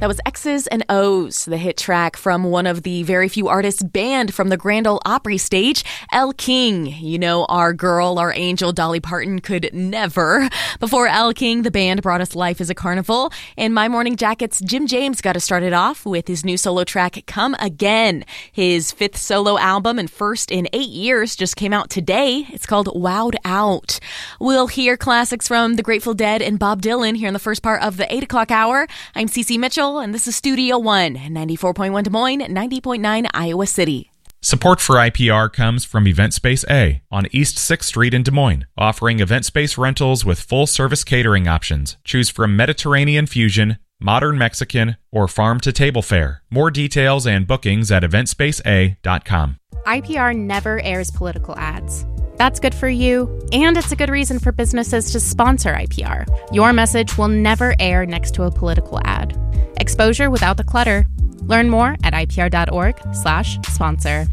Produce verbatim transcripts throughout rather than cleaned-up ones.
That was X's and O's, the hit track from one of the very few artists banned from the Grand Ole Opry stage, Elle King. You know, our girl, our angel, Dolly Parton could never. Before Elle King, the band brought us Life is a Carnival. And My Morning Jacket's Jim James got us started off with his new solo track, Come Again. His fifth solo album and first in eight years just came out today. It's called Wowed Out. We'll hear classics from the Grateful Dead and Bob Dylan here in the first part of the eight o'clock hour. I'm Cece Mitchell, and this is Studio One, ninety-four point one Des Moines, ninety point nine Iowa City. Support for I P R comes from Event Space A on East sixth Street in Des Moines, offering event space rentals with full-service catering options. Choose from Mediterranean fusion, modern Mexican, or farm-to-table fare. More details and bookings at event space a dot com. I P R never airs political ads. That's good for you, and it's a good reason for businesses to sponsor I P R. Your message will never air next to a political ad. Exposure without the clutter. Learn more at ipr.org slash sponsor.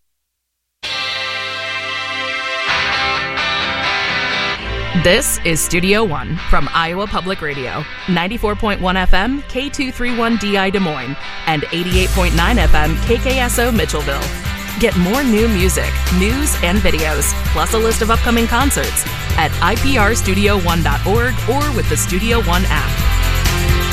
This is Studio One from Iowa Public Radio, ninety-four point one F M, K two thirty-one D I Des Moines, and eighty-eight point nine F M, K K S O Mitchellville. Get more new music, news, and videos, plus a list of upcoming concerts at I P R studio one dot org or with the Studio One app.